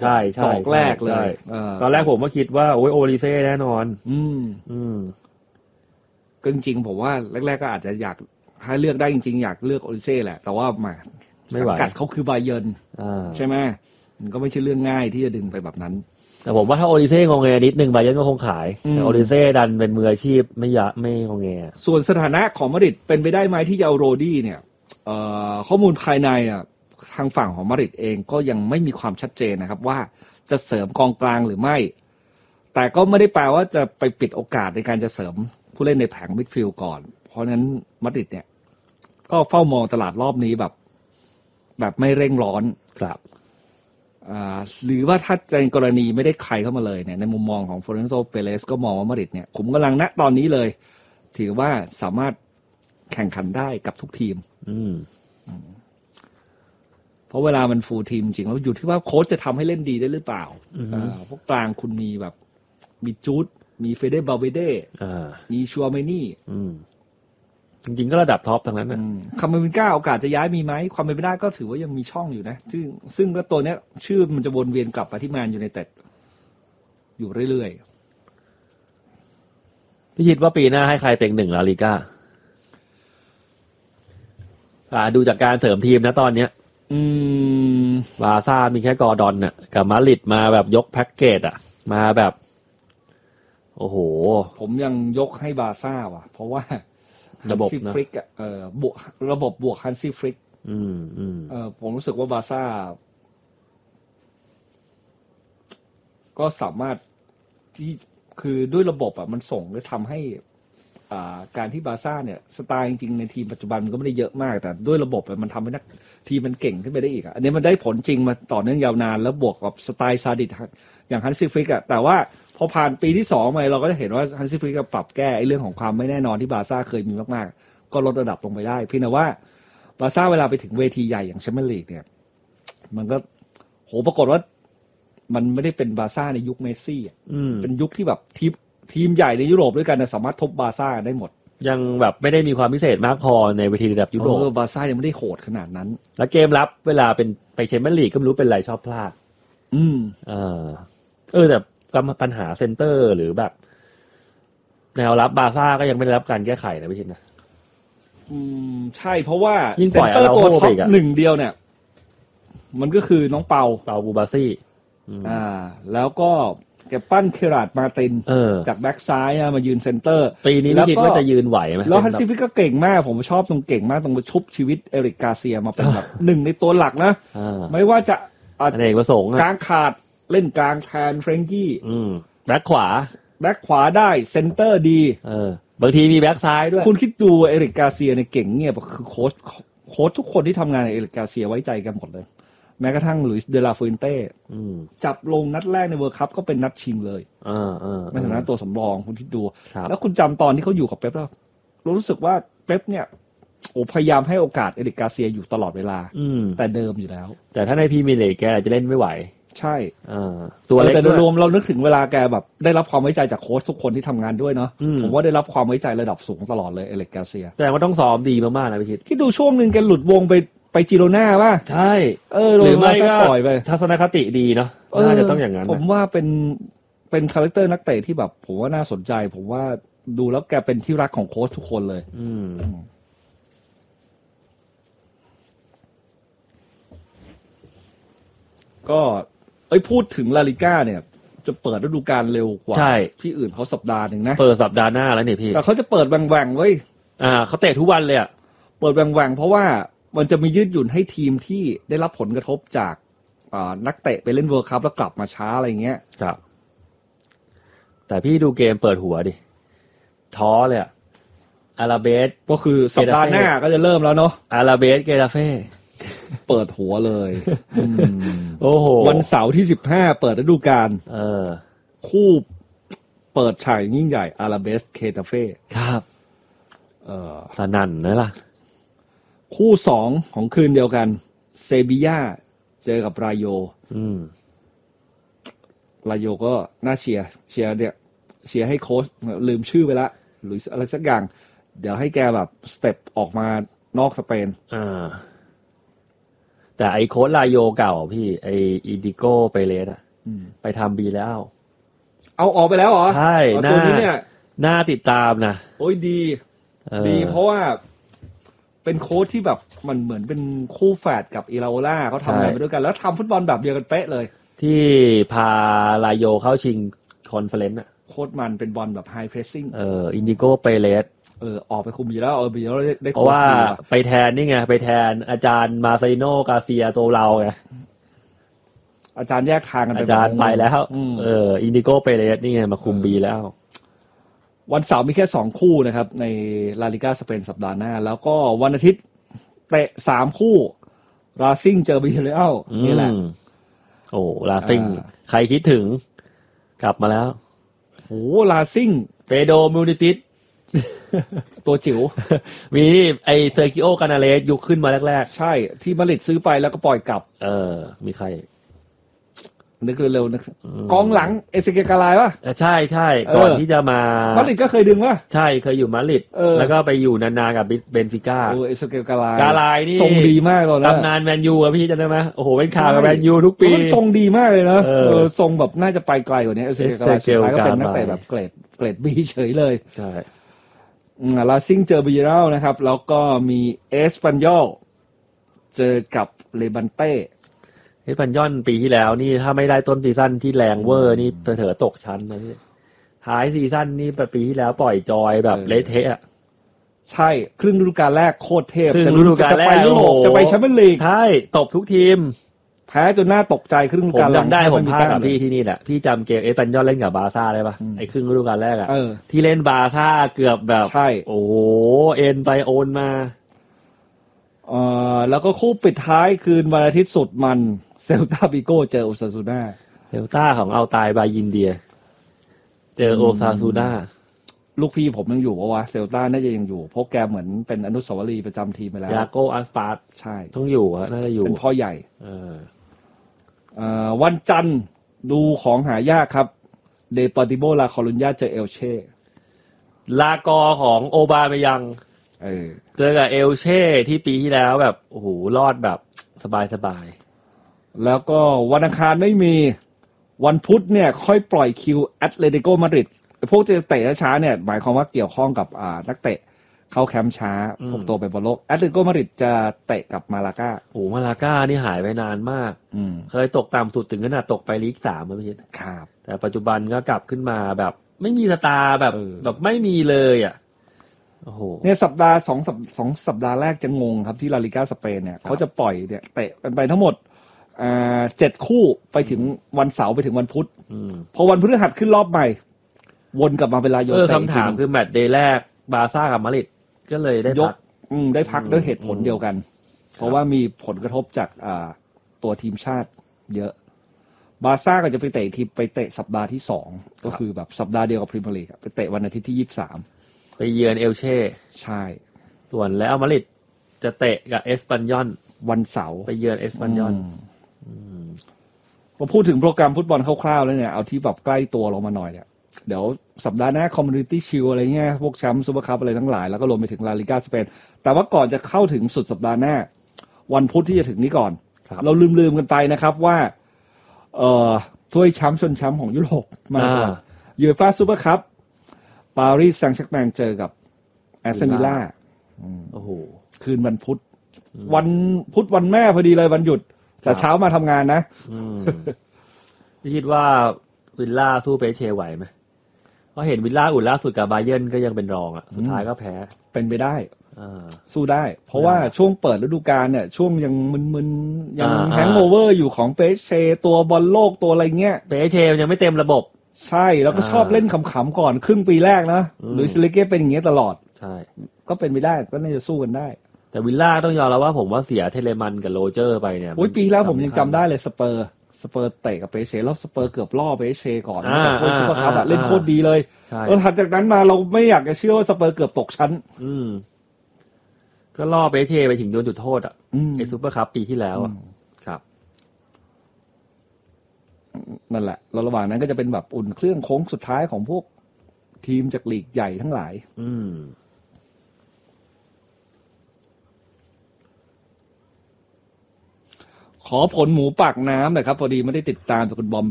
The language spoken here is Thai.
ใช่ดอกแรกเลยตอนแรกผมก็คิดว่าโอ้ยโอลิเซ่แน่นอนก็จริงๆผมว่าแรกๆก็อาจจะอยากถ้าเลือกได้จริงๆอยากเลือกโอลิเซ่แหละแต่ว่ามาสังกัดเขาคือบาเยิร์นใช่ไหมมันก็ไม่ใช่เรื่องง่ายที่จะดึงไปแบบนั้นแต่ผมว่าถ้าโอลิเซ่งงเงนิดนึงบาเยิร์นก็คงขายแต่โอลิเซ่ดันเป็นมืออาชีพไม่งงเงส่วนสถานะของมาดริดเป็นไปได้ไหมที่จะเอาโรดี้เนี่ยข้อมูลภายในอ่ะทางฝั่งของมาดริดเองก็ยังไม่มีความชัดเจนนะครับว่าจะเสริมกองกลางหรือไม่แต่ก็ไม่ได้แปลว่าจะไปปิดโอกาสในการจะเสริมผู้เล่นในแผงมิดฟิลด์ก่อนเพราะนั้นมาดริดเนี่ยก็เฝ้ามองตลาดรอบนี้แบบไม่เร่งร้อนครับหรือว่าถ้าในกรณีไม่ได้ใครเข้ามาเลยเนี่ยในมุมมองของฟลอเรนโซเปเรสก็มองว่ามาดริดเนี่ยขุมกำลังณตอนนี้เลยถือว่าสามารถแข่งขันได้กับทุกทีมเพราะเวลามันฟูลทีมจริงแล้วอยู่ที่ว่าโค้ชจะทำให้เล่นดีได้หรือเปล่าพวกกลางคุณมีแบบมีจูดมีเฟเดบาเวเดมีชัวเมนี่จริงๆก็ระดับท็อปทั้งนั้นนะคาเมวินก้าโอกาสจะย้ายมีไหมความเป็นไปได้ก็ถือว่ายังมีช่องอยู่นะซึ่งก็ตัวเนี้ยชื่อมันจะวนเวียนกลับมาที่แมนยูไนเต็ดอยู่เรื่อยๆพี่คิดว่าปีหน้าให้ใครเต็งหนึ่งลาลิก้าดูจากการเสริมทีมนะตอนเนี้ยบาซ่ามีแค่กอร์ดอนน่ะกับมาดริดมาแบบยกแพ็กเกจอ่ะมาแบบโอ้โหผมยังยกให้บาซ่าว่ะเพราะว่าระบบนะฟริกอ่ะบวกระบบบวกฮันซี่ฟริกผมรู้สึกว่าบาซ่าก็สามารถที่คือด้วยระบบอ่ะมันส่งและทำให้การที่บาซ่าเนี่ยสไตล์จริงๆในทีมปัจจุบันมันก็ไม่ได้เยอะมากแต่ด้วยระบบมันทำให้นักทีมมันเก่งขึ้นไปได้อีกอันนี้มันได้ผลจริงมาต่อเนื่องยาวนานแล้วบวกกับสไตล์ซาดิสอย่างฮันซี่ฟริกอ่ะแต่ว่าพอผ่านปีที่2มาเราก็จะเห็นว่าฮันซี่ฟริกก็ปรับแก้เรื่องของความไม่แน่นอนที่บาซ่าเคยมีมากๆก็ลดระดับลงไปได้เพียงแต่ว่าบาซ่าเวลาไปถึงเวทีใหญ่อย่างแชมเปี้ยนลีกเนี่ยมันก็ปรากฏว่ามันไม่ได้เป็นบาซ่าในยุคเมสซี่เป็นยุคที่แบบทีมใหญ่ในยุโรปด้วยกันสามารถทบบาซ่าได้หมดยังแบบไม่ได้มีความพิเศษมากพอในเวทีระดับยุโรปบาซ่ายังไม่ได้โหดขนาดนั้นแล้วเกมรับเวลาเป็นไปแชมเปี้ยนลีกก็ไม่รู้เป็นไรชอบพลาดแต่ก็มาปัญหาเซนเตอร์หรือแบบแนวรับบาซ่าก็ยังไม่ได้รับการแก้ไขนะพี่ชินนะใช่เพราะว่าเซนเตอร์ตัวท็อป1เดียวเนี่ยมันก็คือน้องเปาบูบาซี่แล้วก็แกปั้นเคราดมาตินจากแบ็กซ้ายมายืนเซนเตอร์ปีนี้ไม่คิดว่าจะยืนไหวไหมแล้วฮันซี่ฟิกก็เก่งมากผมชอบตรงเก่งมากตรงชุบชีวิตเอริกกาเซียมาเป็นแบบหนึ่งในตัวหลักนะไม่ว่าจะเอกประสงค์กลางขาดเล่นกลางแทนเฟรนกี้แบ็คขวาได้เซนเตอร์ดีบางทีมีแบ็กซ้ายด้วยคุณคิดดูเอริกกาเซียในเก่งเนี่ยคือโค้ชทุกคนที่ทำงานในเอริกกาเซียไว้ใจกันหมดเลยแม้กระทั่งลุยส์เดลาฟูนเต้จับลงนัดแรกในเวิลด์คัพก็เป็นนัดชิงเลยในฐานะตัวสำรองคุณคิดดูแล้วคุณจำตอนที่เขาอยู่กับเป๊ปแล้วรู้สึกว่าเป๊ปเนี่ยพยายามให้โอกาสเอริกกาเซียอยู่ตลอดเวลาแต่เดิมอยู่แล้วแต่ถ้าในพรีเมียร์ลีกแกจะเล่นไม่ไหวใช่ตัวเล็กแต่รวมเรานึกถึงเวลาแกแบบได้รับความไว้ใจจากโค้ชทุกคนที่ทำงานด้วยเนาะผมว่าได้รับความไว้ใจระดับสูงตลอดเลยเอริกกาเซียแต่ว่าต้องซ้อมดีมากๆนะพี่คิดที่ดูช่วงนึงแกหลุดวงไปจิโรน่าป่ะใช่หรือไม่ก็ปล่อยไปทัศนคติดีเนาะน่าจะต้องอย่างนั้นผมว่าเป็นคาแรคเตอร์นักเตะที่แบบผมว่าน่าสนใจผมว่าดูแล้วแกเป็นที่รักของโค้ชทุกคนเลยก็พูดถึงลาลิก้าเนี่ยจะเปิดฤดูกาลเร็วกว่าที่อื่นเขาสัปดาห์นึงนะเปิดสัปดาห์หน้าแล้วเนี่ยพี่แต่เขาจะเปิดแหว่งๆเว้ยเขาเตะทุกวันเลยอ่ะเปิดแหว่งๆเพราะว่ามันจะมียืดหยุ่นให้ทีมที่ได้รับผลกระทบจากนักเตะไปเล่นเวิลด์คัพแล้วกลับมาช้าอะไรเงี้ยครับแต่พี่ดูเกมเปิดหัวดิท้อเลยอะอาราเบสก็คือสัปดาห์หน้าก็จะเริ่มแล้วเนาะอาราเบสเกตาเฟ่เปิดหัวเลยโอ้โหวันเสาร์ที่15เปิดฤดูกาลคู่เปิดฉากยิ่งใหญ่อาราเบสเกตาเฟ่ครับสนั่นนะล่ะคู่2ของคืนเดียวกันเซบีย่าเจอกับรายโยรายโยก็น่าเชียร์เนี่ยเชียร์ให้โค้ชลืมชื่อไปละหรืออะไรสักอย่างเดี๋ยวให้แกแบบสเต็ปออกมานอกสเปนแต่แต่ไอโค้ชลาโยเก่าพี่ไออินดิโก้ไปเลสไปทำบีแล้วเอาออกไปแล้วเหรอใช่ตัวนี้เนี่ยน่าติดตามนะโอ้ยดีเพราะว่าเป็นโค้ชที่แบบมันเหมือนเป็นคู่แฝดกับอิราโอล่าเขาทำงานไปด้วยกันแล้วทำฟุตบอลแบบเดียวกันเป๊ะเลยที่พาลาโยเข้าชิงคอนเฟอเรนซ์อ่ะโค้ชมันเป็นบอลแบบไฮเพรสซิ่งอินดิโก้เปเรสออกไปคุมบีแล้วบีแล้วได้เพราะว่าไปแทนนี่ไงไปแทนอาจารย์มาไซโนกาเซียตัวเราไงอาจารย์แยกทางกันอาจารย์ไปแล้วอินดิโก้เปเรสนี่ไงมาคุมบีแล้ววันเสาร์มีแค่2คู่นะครับในลาลิก้าสเปนสัปดาห์หน้าแล้วก็วันอาทิตย์เตะ3คู่ราซิ่งเจอบิลเลียลนี่แหละโอ้ราซิ่งใครคิดถึงกลับมาแล้วโอ้ราซิ่งเปโดมูนิติสตัวจิ๋วมีไอเซอร์กิโอกานาเลสยุคขึ้นมาแรกๆใช่ที่มาดริดซื้อไปแล้วก็ปล่อยกลับมีใครนึกเร็วๆนึกกองหลังเอเซเกกาลายป่ะใช่ใช่ก่อนที่จะมามาดริดก็เคยดึงป่ะใช่เคยอยู่มาดริดแล้วก็ไปอยู่นานๆกับเบนฟิก้าเอเซเกกาลายนี่ทรงดีมากตอนนั้นตำนานแมนยูอะพี่จำได้ไหมโอ้โหเป็นข่าวกับแมนยูทุกปีมันทรงดีมากเลยนะทรงแบบน่าจะไปไกลกว่านี้เอเซเกกาลายสุดท้ายก็เป็นนักเตะแบบเกรดบีเฉยเลยใช่ลาซิ่งเจอบิเรลนะครับแล้วก็มีเอสปันยอลเจอกับเลบันเต้เอสปันยอลปีที่แล้วนี่ถ้าไม่ได้ต้นซีซั่นที่แรงเวอร์นี่เถอะตกชั้นนะพี่ท้ายซีซั่นนี่ปีที่แล้วปล่อยจอยแบบเละเทะใช่ครึ่งฤดูกาลแรกโคตรเทพจะฤดูกาลแรกไปยุโรปจะไปแชมเปี้ยนลีกใช่ตบทุกทีมแพ้จนน่าตกใจครึ่งฤดูกาลหลังผมพากับพี่ที่นี่แหละพี่จำเกมเอสปันยอลเล่นกับบาร์ซ่าได้ป่ะไอ้ครึ่งฤดูกาลแรกอ่ะที่เล่นบาร์ซ่าเกือบแบบโอ้โหเอ็นไปโอนมาแล้วก็คู่ปิดท้ายคืนวันอาทิตย์สุดมันเซลตาบิโก้เจอโอซาซูน่าเซลตาของเอาตายบายินเดียเจอโอซาซูน่าลูกพี่ผมยังอยู่เพราะว่าเซลตาน่าจะยังอยู่เพราะแกเหมือนเป็นอนุสาวรีย์ประจำทีมไปแล้วยาโกอัสปาร์ตใช่ต้องอยู่น่าจะอยู่เป็นพ่อใหญ่วันจันทร์ดูของหายากครับเดปอร์ติโบลาคอลุญญาเจอเอลเช่ลากอของโอบาเมยังเจอกับเอลเช่ที่ปีที่แล้วแบบโอ้โหรอดแบบสบายแล้วก็วันอังคารไม่มีวันพุธเนี่ยค่อยปล่อยคิวแอตเลติโกมาดริดพวกจะเตะช้าเนี่ยหมายความว่าเกี่ยวข้องกับนักเตะเข้าแคมป์ช้าพวกตัวไปบอลโลกแอตเลติโกมาดริดจะเตะกับมาลาก้าโอ้มาลาก้านี่หายไปนานมากเคยตกต่ำสุดถึงขนาดตกไปลีก3มั้ยพี่ครับแต่ปัจจุบันก็กลับขึ้นมาแบบไม่มีสตาร์แบบไม่มีเลยอ่ะโอ้โหเนี่ยสัปดาห์2สัปดาห์แรกจะงงครับที่ลาลิก้าสเปนเนี่ยเขาจะปล่อยเนี่ยเตะไปทั้งหมด7คู่ไปถึงวันเสาร์ไปถึงวันพุธพอวันพฤหัสขึ้นรอบใหม่วนกลับมาเป็นลาโยคำถามคือแมตช์เดย์แรกบาร์ซ่ากับมาดริดก็เลยได้พักได้พักด้วยเหตุผลเดียวกันเพราะว่ามีผลกระทบจากตัวทีมชาติเยอะบาร์ซ่าก็จะไปเตะสัปดาห์ที่2ก็คือแบบสัปดาห์เดียวกับพรีเมียร์ลีกไปเตะวันอาทิตย์ที่23 ไปเยือนเอลเช่ใช่ส่วนแล้วมาดริดจะเตะกับเอสปันยอลวันเสาร์ไปเยือนเอสปันยอลพอพูดถึงโปรแกรมฟุตบอลคร่าวๆแล้วเนี่ยเอาที่แบบใกล้ตัวลงมาหน่อยเนี่ยเดี๋ยวสัปดาห์หน้าคอมมูนิตี้ชิลอะไรเงี้ยพวกแชมป์ซูเปอร์คัพอะไรทั้งหลายแล้วก็รวมไปถึงลาลิก้าสเปนแต่ว่าก่อนจะเข้าถึงสุดสัปดาห์หน้าวันพุธที่จะถึงนี้ก่อนเราลืมกันไปนะครับว่าถ้วยแชมป์ชนแชมป์ของยุโรปมายูฟ่าซูเปอร์คัพปารีสแซงต์แชร์แมงเจอกับแอสตันวิลล่าโอ้โหคืนวันพุธวันแม่พอดีเลยวันหยุดแต่เช้ามาทำงานนะคิดว่าวิลล่าสู้เปเชไหวไหมเพราะเห็นวิลล่าอุ่นล่าสุดกับบาเยิร์นก็ยังเป็นรองอ่ะสุดท้ายก็แพ้เป็นไปได้สู้ได้เพราะว่าช่วงเปิดฤดูกาลเนี่ยช่วงยังมึนๆยังแฮงโอเวอร์อยู่ของเปเชตัวบอลโลกตัวอะไรเงี้ยเปเชยังไม่เต็มระบบใช่แล้วก็ชอบเล่นขำๆก่อนครึ่งปีแรกนะหรือซิลิเก้เป็นอย่างเงี้ยตลอดใช่ก็เป็นไปได้ก็น่าจะสู้กันได้แต่วิลล่าต้องยอมแล้วว่าผมว่าเสียเทเลมันกับโรเจอร์ไปเนี่ยปีแล้วผมยังจำได้เลยสเปอร์เตะกับเปเชแล้วสเปอร์เกือบล่อเปเชก่อนแต่โค้ชซุปเปอร์คัพเล่นโคตรดีเลยแล้วถัดจากนั้นมาเราไม่อยากจะเชื่อว่าสเปอร์เกือบตกชั้นก็ล่อเปเชไปถึงโดนจุดโทษไอ้ซุปเปอร์คัพปีที่แล้วครับนั่นแหละแล้วระหว่างนั้นก็จะเป็นแบบอุ่นเครื่องโค้งสุดท้ายของพวกทีมจากลีกใหญ่ทั้งหลายขอผลหมูปากน้ำหน่อยครับพอดีไม่ได้ติดตามจากคุณบอม